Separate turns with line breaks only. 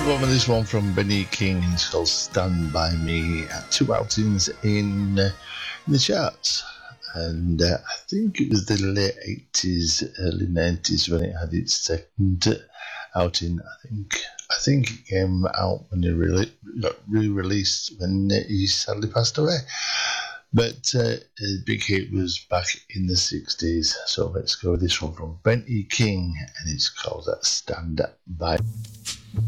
One with this one from Benny King. It's called Stand By Me. Two outings in the charts. And I think it was the late 80s, early 90s when it had its second outing. I think it came out when it got re-released when he sadly passed away. But a big hit was back in the 60s. So let's go with this one from Benny King. And it's called Stand By Me.